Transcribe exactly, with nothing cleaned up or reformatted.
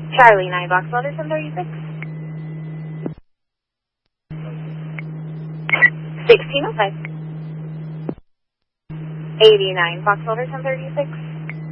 Charlie nine, Foxtrot seven thirty-six. sixteen oh five. eighty-nine, Foxtrot seven thirty-six.